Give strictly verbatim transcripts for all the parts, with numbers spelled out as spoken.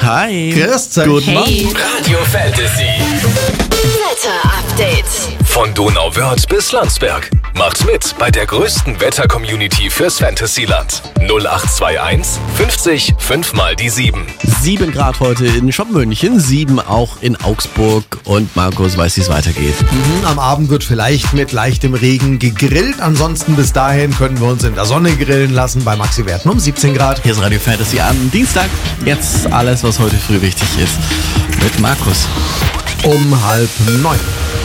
Hi. Grüß euch. Guten Hey. Morgen. Radio Fantasy. Wetter-Update. Von Donauwörth bis Landsberg. Macht mit bei der größten Wetter-Community fürs Fantasyland. null acht zwei eins fünfzig fünf mal die sieben. Sieben Grad heute in Schoppenmünchen, sieben auch in Augsburg. Und Markus weiß, wie es weitergeht. Mhm, am Abend wird vielleicht mit leichtem Regen gegrillt. Ansonsten bis dahin können wir uns in der Sonne grillen lassen bei Maxi-Werten um siebzehn Grad. Hier ist Radio Fantasy am Dienstag. Jetzt alles, was heute früh wichtig ist. Mit Markus. Um halb neun.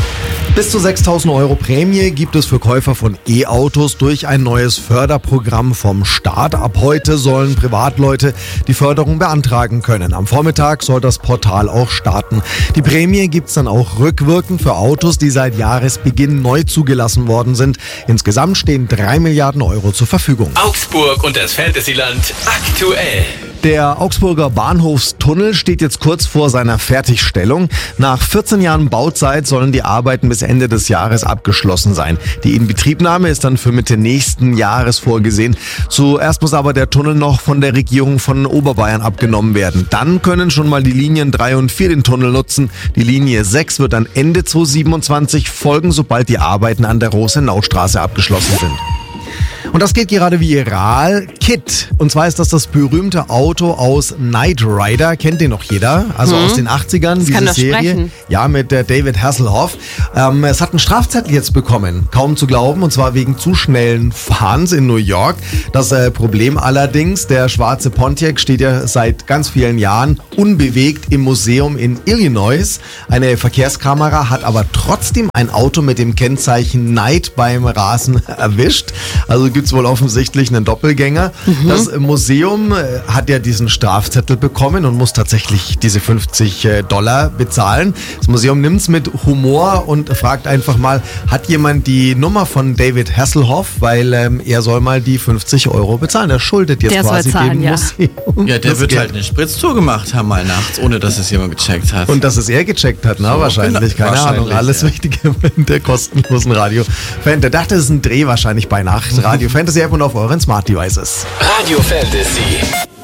Bis zu sechstausend Euro Prämie gibt es für Käufer von E-Autos durch ein neues Förderprogramm vom Staat. Ab heute sollen Privatleute die Förderung beantragen können. Am Vormittag soll das Portal auch starten. Die Prämie gibt's dann auch rückwirkend für Autos, die seit Jahresbeginn neu zugelassen worden sind. Insgesamt stehen drei Milliarden Euro zur Verfügung. Augsburg und das Fantasyland aktuell. Der Augsburger Bahnhofstunnel steht jetzt kurz vor seiner Fertigstellung. Nach vierzehn Jahren Bauzeit sollen die Arbeiten bis Ende des Jahres abgeschlossen sein. Die Inbetriebnahme ist dann für Mitte nächsten Jahres vorgesehen. Zuerst muss aber der Tunnel noch von der Regierung von Oberbayern abgenommen werden. Dann können schon mal die Linien drei und vier den Tunnel nutzen. Die Linie sechs wird dann Ende zweitausendsiebenundzwanzig folgen, sobald die Arbeiten an der Rosenaustraße abgeschlossen sind. Und das geht gerade viral. Kit. Und zwar ist das das berühmte Auto aus Knight Rider. Kennt den noch jeder? Also mhm. aus den achtzigern, das diese kann doch Serie. Sprechen. Ja, mit der David Hasselhoff. Ähm, es hat einen Strafzettel jetzt bekommen. Kaum zu glauben. Und zwar wegen zu schnellen Fahrens in New York. Das äh, Problem allerdings, der schwarze Pontiac steht ja seit ganz vielen Jahren unbewegt im Museum in Illinois. Eine Verkehrskamera hat aber trotzdem ein Auto mit dem Kennzeichen Knight beim Rasen erwischt. Also gibt es wohl offensichtlich einen Doppelgänger. Mhm. Das Museum äh, hat ja diesen Strafzettel bekommen und muss tatsächlich diese fünfzig Dollar bezahlen. Das Museum nimmt es mit Humor und fragt einfach mal, hat jemand die Nummer von David Hasselhoff? Weil ähm, er soll mal die fünfzig Euro bezahlen. Er schuldet jetzt der quasi soll zahlen, dem ja. Museum. Ja, der das wird Geld. halt eine Spritztour gemacht haben mal nachts, ohne dass es jemand gecheckt hat. Und dass es er gecheckt hat, ne? So, Wahrscheinlich. genau. Keine Wahrscheinlich, Ahnung. Alles ja. Wichtige in der kostenlosen Radio-Fan. Der dachte, es ist ein Dreh wahrscheinlich bei Nacht. Radio Fantasy App und auf euren Smart Devices. Radio Fantasy.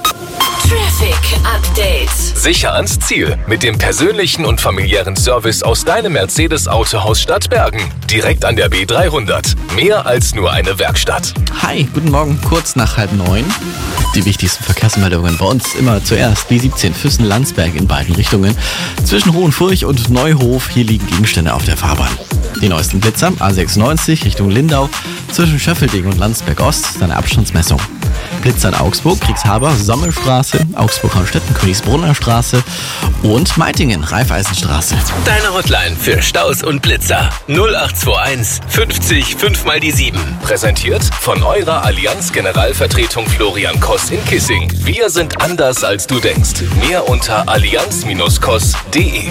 Traffic Update. Sicher ans Ziel mit dem persönlichen und familiären Service aus deinem Mercedes-Autohaus Stadtbergen. Direkt an der B dreihundert. Mehr als nur eine Werkstatt. Hi, guten Morgen, kurz nach halb neun. Die wichtigsten Verkehrsmeldungen bei uns immer zuerst B siebzehn Füssen-Landsberg in beiden Richtungen. Zwischen Hohenfurch und Neuhof, hier liegen Gegenstände auf der Fahrbahn. Die neuesten Blitzer, A sechsundneunzig Richtung Lindau, zwischen Schöffelding und Landsberg Ost, eine Abstandsmessung. Blitzer in Augsburg, Kriegshaber, Sommelstraße, Augsburg-Hornstetten, Königsbrunner Straße und Meitingen, Raiffeisenstraße. Deine Hotline für Staus und Blitzer. null acht zwei eins fünfzig fünf mal die sieben. Präsentiert von eurer Allianz Generalvertretung Florian Koss in Kissing. Wir sind anders als du denkst. Mehr unter allianz Bindestrich koss punkt de.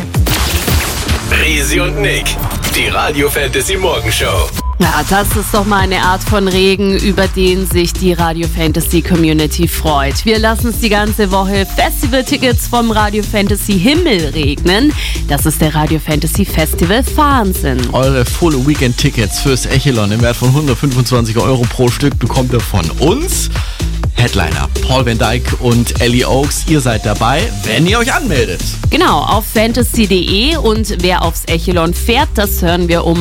Risi und Nick, die Radio Fantasy Morgenshow. Ja, das ist doch mal eine Art von Regen, über den sich die Radio Fantasy Community freut. Wir lassen es die ganze Woche Festival-Tickets vom Radio Fantasy Himmel regnen. Das ist der Radio Fantasy Festival Wahnsinn. Eure Full Weekend Tickets fürs Echelon im Wert von hundertfünfundzwanzig Euro pro Stück bekommt ihr von uns. Headliner Paul van Dyk und Ellie Oaks, ihr seid dabei, wenn ihr euch anmeldet. Genau, auf fantasy punkt de, und wer aufs Echelon fährt, das hören wir um